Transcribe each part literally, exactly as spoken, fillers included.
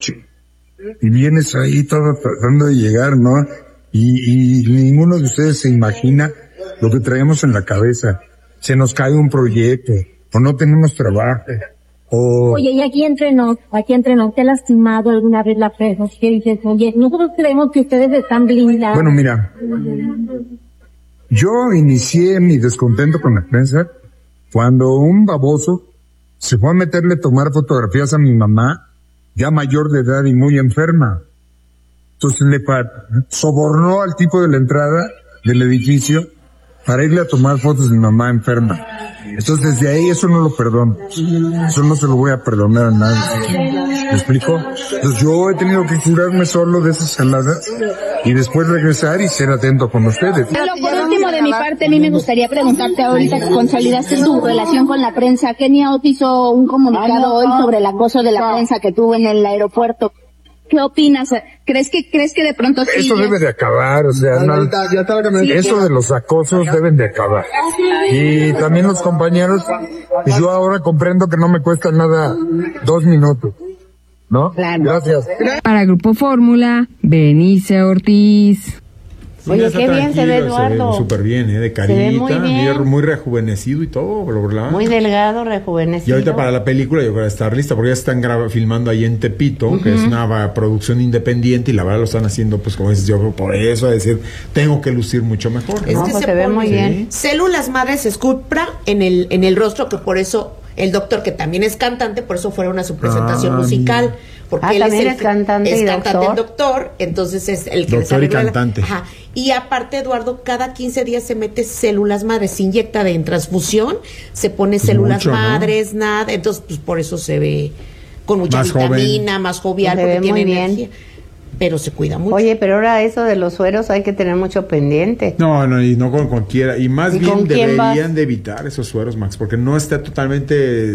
coche. Y vienes ahí todo tratando de llegar, ¿no? Y, y ninguno de ustedes se imagina lo que traemos en la cabeza. Se nos cae un proyecto, o no tenemos trabajo, o... Oye, y aquí entre nos, aquí entre nos, ¿te ha lastimado alguna vez la prensa? ¿Qué dices? Oye, nosotros creemos que ustedes están blindados. Bueno, mira, yo inicié mi descontento con la prensa cuando un baboso se fue a meterle a tomar fotografías a mi mamá, ya mayor de edad y muy enferma. Entonces le sobornó al tipo de la entrada del edificio para irle a tomar fotos de mi mamá enferma. Entonces desde ahí eso no lo perdono. Eso no se lo voy a perdonar a nadie. ¿Me explico? Entonces yo he tenido que curarme solo de esas saladas y después regresar y ser atento con ustedes. Pero por último, de mi parte, a mí me gustaría preguntarte ahorita que consolidaste tu relación con la prensa. Kenia Oz hizo un comunicado hoy sobre el acoso de la prensa que tuvo en el aeropuerto. ¿Qué opinas? ¿Crees que crees que de pronto sí? Eso debe de acabar, o sea, no, eso de los acosos deben de acabar. Y también los compañeros, yo ahora comprendo que no me cuesta nada dos minutos, ¿no? Claro. Gracias. Para Grupo Fórmula, Benice Ortiz. Oye, qué bien se ve Eduardo. Súper bien, ¿eh? De carita, muy, bien. muy rejuvenecido y todo, ¿verdad? Muy delgado, rejuvenecido. Y ahorita para la película yo creo que estar lista, porque ya están grabando, filmando ahí en Tepito, uh-huh. que es una producción independiente y la verdad lo están haciendo, pues como dices, yo creo por eso, a decir, tengo que lucir mucho mejor. Es ¿no? que pues se, se ve muy bien. Células madres esculpra en el, en el rostro, que por eso el doctor, que también es cantante, por eso fueron a su presentación ah, musical. Porque ah, él también es, el, es cantante es y cantante doctor. el doctor, entonces es el que doctor y cantante. La, ajá. Y aparte, Eduardo, cada quince días se mete células madres, se inyecta de en transfusión, se pone células Mucho, madres, ¿no? nada, entonces pues por eso se ve con mucha más vitamina, joven. más jovial, se porque ve tiene muy energía. Bien. Pero se cuida mucho. Oye, pero ahora eso de los sueros hay que tener mucho pendiente. No, no, y no con cualquiera. Y más ¿Y bien deberían vas? de evitar esos sueros, Max, porque no está totalmente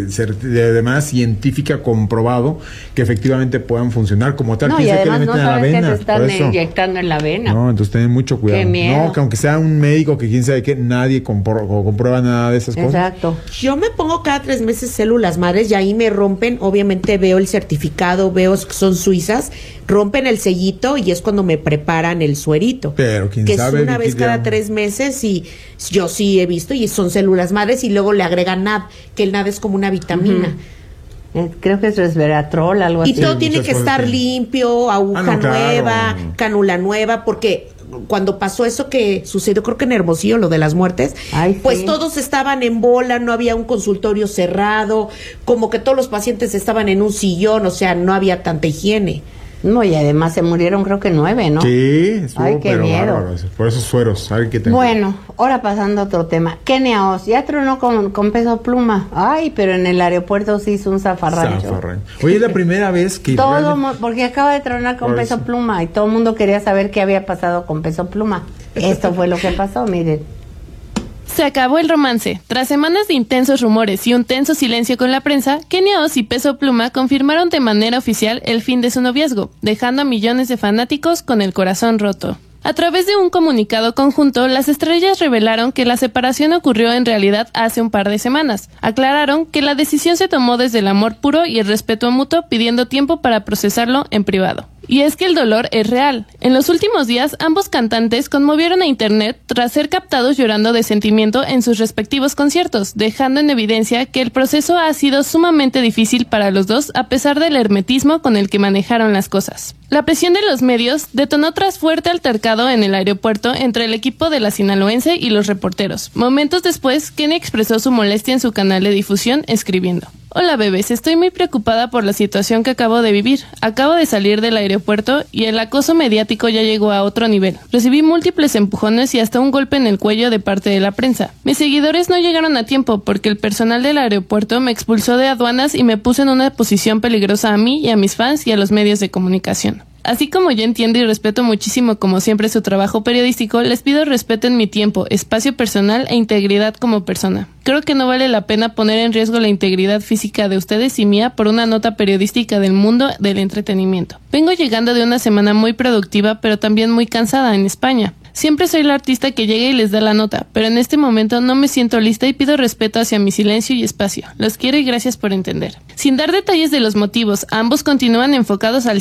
de manera científica comprobado que efectivamente puedan funcionar como tal. No, y además que le meten no sabes que te están inyectando en la vena. No, entonces ten mucho cuidado. Qué miedo. No, que aunque sea un médico que quién sabe qué, nadie compro- comprueba nada de esas cosas. Exacto. Yo me pongo cada tres meses células madres y ahí me rompen, obviamente veo el certificado, veo que son suizas, rompen el sellito y es cuando me preparan el suerito. Pero quién que sabe. Es una vez cada tres meses y yo sí he visto y son células madres y luego le agregan N A D, que el N A D es como una vitamina. Uh-huh. Eh, creo que es resveratrol, algo y así. Y todo tiene que estar que... limpio, aguja ah, no, nueva, claro. Cánula nueva, porque cuando pasó eso que sucedió, creo que en Hermosillo, lo de las muertes, Ay, pues sí. todos estaban en bola, no había un consultorio cerrado, como que todos los pacientes estaban en un sillón, o sea, no había tanta higiene. No, y además se murieron creo que nueve, ¿no? Sí, estuvo, Ay, qué pero miedo. Bárbaro, por esos sueros, a ver qué tengo. Bueno, ahora pasando a otro tema. Kenia Oz, ya tronó con, con Peso Pluma. Ay, pero en el aeropuerto sí hizo un zafarrancho. Zafarrancho. Oye, es la primera vez que... todo realmente... Porque acaba de tronar con por Peso eso. Pluma y todo el mundo quería saber qué había pasado con Peso Pluma. Esto fue lo que pasó, miren. Se acabó el romance. Tras semanas de intensos rumores y un tenso silencio con la prensa, Kenia Oz y Peso Pluma confirmaron de manera oficial el fin de su noviazgo, dejando a millones de fanáticos con el corazón roto. A través de un comunicado conjunto, las estrellas revelaron que la separación ocurrió en realidad hace un par de semanas. Aclararon que la decisión se tomó desde el amor puro y el respeto mutuo, pidiendo tiempo para procesarlo en privado. Y es que el dolor es real. En los últimos días, ambos cantantes conmovieron a internet tras ser captados llorando de sentimiento en sus respectivos conciertos, dejando en evidencia que el proceso ha sido sumamente difícil para los dos a pesar del hermetismo con el que manejaron las cosas. La presión de los medios detonó tras fuerte altercado en el aeropuerto entre el equipo de la sinaloense y los reporteros. Momentos después, Kenia expresó su molestia en su canal de difusión escribiendo: Hola bebés, estoy muy preocupada por la situación que acabo de vivir. Acabo de salir del aeropuerto y el acoso mediático ya llegó a otro nivel. Recibí múltiples empujones y hasta un golpe en el cuello de parte de la prensa. Mis seguidores no llegaron a tiempo porque el personal del aeropuerto me expulsó de aduanas y me puso en una posición peligrosa a mí y a mis fans y a los medios de comunicación. Así como yo entiendo y respeto muchísimo como siempre su trabajo periodístico, les pido respeten mi tiempo, espacio personal e integridad como persona. Creo que no vale la pena poner en riesgo la integridad física de ustedes y mía por una nota periodística del mundo del entretenimiento. Vengo llegando de una semana muy productiva, pero también muy cansada en España. Siempre soy la artista que llega y les da la nota, pero en este momento no me siento lista y pido respeto hacia mi silencio y espacio. Los quiero y gracias por entender. Sin dar detalles de los motivos, ambos continúan enfocados al